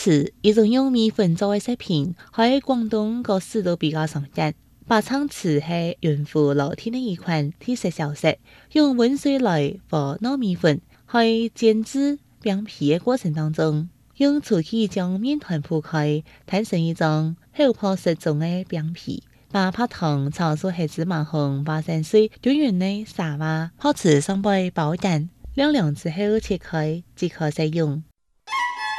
糍一種用米粉做嘅食品，喺廣東各市都比較常見。白糠糍係源乎老天嘅一款特色小食，用溫水來和糯米粉，喺煎製餅皮嘅過程當中，用粗氣將麵團鋪開，攤成一張厚樸適中嘅餅皮，把白糖炒出係芝麻紅花生碎，丟入內撒娃，泡至上杯爆蛋，晾涼之後切開即可食用。